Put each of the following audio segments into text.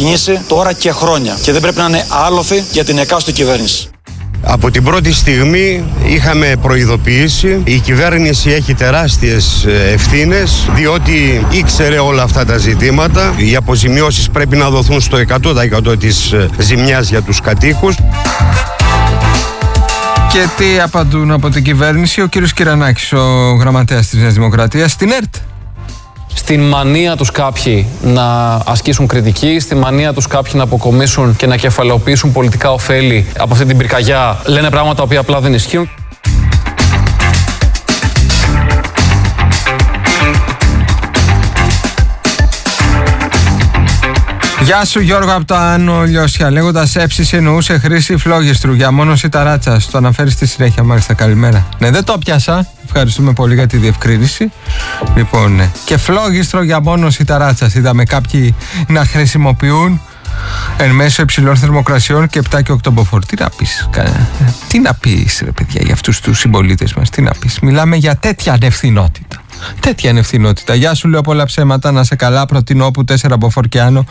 ξεκινήσει τώρα και χρόνια και δεν πρέπει να είναι άλοθη για την εκάστοτε κυβέρνηση. Από την πρώτη στιγμή είχαμε προειδοποιήσει, η κυβέρνηση έχει τεράστιες ευθύνες διότι ήξερε όλα αυτά τα ζητήματα. Οι αποζημιώσεις πρέπει να δοθούν στο 100% της ζημιάς για τους κατοίκους. Και τι απαντούν από την κυβέρνηση? Ο κύριος Κυρανάκης, ο γραμματέας της Νέας Δημοκρατίας, στην ΕΡΤ. Στην μανία τους κάποιοι να ασκήσουν κριτική, στη μανία τους κάποιοι να αποκομίσουν και να κεφαλαιοποιήσουν πολιτικά ωφέλη από αυτή την πυρκαγιά, λένε πράγματα τα οποία απλά δεν ισχύουν. Γεια σου Γιώργο από το Άνω Λιώσια. Λέγοντας έψηση εννοούσε χρήση φλόγιστρου για μόνωση ταράτσας. Το αναφέρει στη συνέχεια, μάλιστα. Καλημέρα. Ναι, δεν το πιάσα. Ευχαριστούμε πολύ για τη διευκρίνηση. Λοιπόν, ναι. Και φλόγιστρο για μόνωση ταράτσας. Είδαμε κάποιοι να χρησιμοποιούν εν μέσω υψηλών θερμοκρασιών και 7 και 8 μποφόρ. Τι να πεις ρε παιδιά για αυτούς τους συμπολίτες μας? Τι να πεις? Μιλάμε για τέτοια ανευθυνότητα. Τέτοια ανευθυνότητα. Γεια σου, λέω πολλά ψέματα. Να σε καλά. Προτείνω όπου 4 μποφόρ και άνω.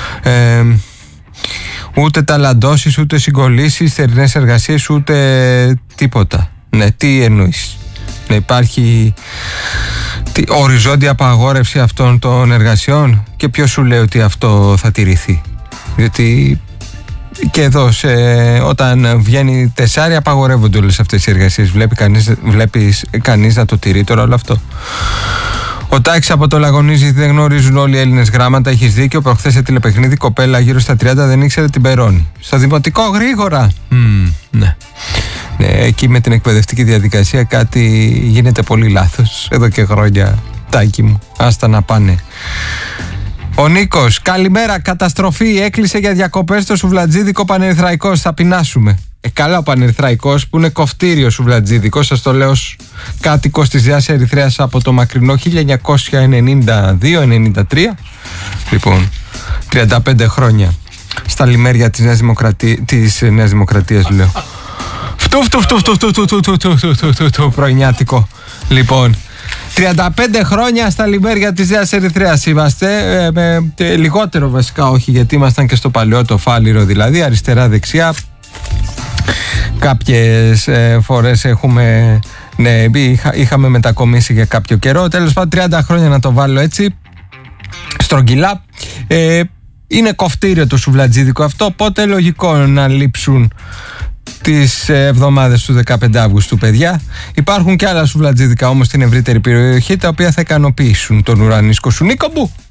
Ούτε ταλαντώσεις, ούτε συγκολήσεις, θερινές εργασίες, ούτε τίποτα. Ναι, τι εννοείς? Να υπάρχει οριζόντια απαγόρευση αυτών των εργασιών? Και ποιος σου λέει ότι αυτό θα τηρηθεί? Διότι και εδώ όταν βγαίνει Τεσάρι απαγορεύονται όλες αυτές οι εργασίες. Βλέπεις κανείς να το τηρεί τώρα όλο αυτό? Ο Τάκης από το Λαγωνίζει, δεν γνωρίζουν όλοι οι Έλληνες γράμματα. Έχεις δίκιο. Προχθές σε τηλεπαιχνίδι κοπέλα γύρω στα 30 δεν ήξερε την Περώνη. Στο δημοτικό γρήγορα. Ναι. Ναι, εκεί με την εκπαιδευτική διαδικασία κάτι γίνεται πολύ λάθος. Εδώ και χρόνια, Τάκη μου. Άστα να πάνε. Ο Νίκος, καλημέρα. Καταστροφή. Έκλεισε για διακοπές το Σουβλατζίδικο Πανερθραϊκός. Θα πεινάσουμε. Καλά ο Πανερθραϊκός που είναι κοφτήριο Σουβλατζίδικο. Σας το λέω ως κάτοικος της Νέας Ερυθρέας από το μακρινό 1992-93. Λοιπόν, 35 χρόνια στα λιμέρια της Νέας Δημοκρατίας λέω. Φτου πρωινιάτικο. Λοιπόν, 35 χρόνια στα λιμέρια της Νέας Ερυθρέας είμαστε, λιγότερο βασικά όχι, γιατί ήμασταν και στο παλαιό το Φάληρο, δηλαδή αριστερά-δεξιά. Κάποιες φορές είχαμε μετακομίσει για κάποιο καιρό. Τέλος πάντων 30 χρόνια να το βάλω έτσι στρογγυλά. Είναι κοφτήριο το σουβλατζίδικο αυτό, οπότε λογικό να λείψουν τις εβδομάδες του 15 Αυγούστου, παιδιά. Υπάρχουν και άλλα σουβλατζίδικα όμως στην ευρύτερη περιοχή, τα οποία θα ικανοποιήσουν τον ουρανίσκο σου. Νίκο μου!